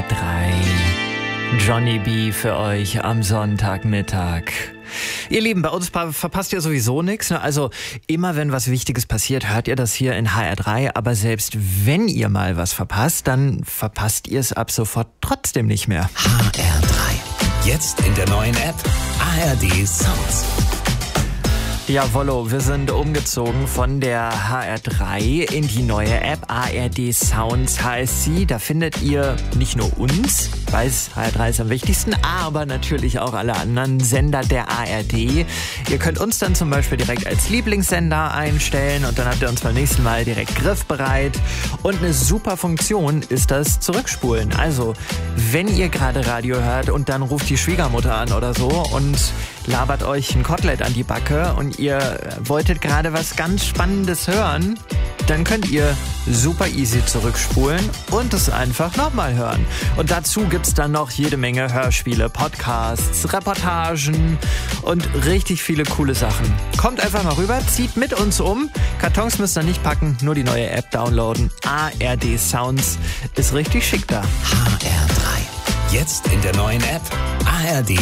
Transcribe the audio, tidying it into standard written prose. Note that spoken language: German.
HR3. Johnny B. für euch am Sonntagmittag. Ihr Lieben, bei uns verpasst ihr sowieso nichts. Also immer wenn was Wichtiges passiert, hört ihr das hier in HR3. Aber selbst wenn ihr mal was verpasst, dann verpasst ihr es ab sofort trotzdem nicht mehr. HR3. Jetzt in der neuen App ARD Sounds. Jawollo, wir sind umgezogen von der HR3 in die neue App. ARD Sounds heißt sie. Da findet ihr nicht nur uns, weiß HR3 ist am wichtigsten, aber natürlich auch alle anderen Sender der ARD. Ihr könnt uns dann zum Beispiel direkt als Lieblingssender einstellen und dann habt ihr uns beim nächsten Mal direkt griffbereit. Und eine super Funktion ist das Zurückspulen. Also, wenn ihr gerade Radio hört und dann ruft die Schwiegermutter an oder so und labert euch ein Kotelett an die Backe und ihr wolltet gerade was ganz Spannendes hören, dann könnt ihr super easy zurückspulen und es einfach nochmal hören. Und dazu gibt's dann noch jede Menge Hörspiele, Podcasts, Reportagen und richtig viele coole Sachen. Kommt einfach mal rüber, zieht mit uns um. Kartons müsst ihr nicht packen, nur die neue App downloaden. ARD Sounds ist richtig schick da. HR3. Jetzt in der neuen App ARD